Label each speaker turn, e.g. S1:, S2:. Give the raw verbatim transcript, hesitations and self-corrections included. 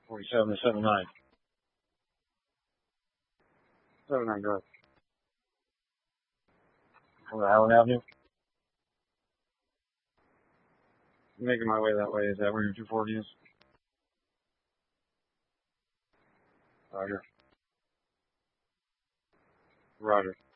S1: forty-seven to seven nine. seven nine, go ahead. Over Allen Avenue. I'm making my way that way. Is that where your two forty is? Roger. Roger.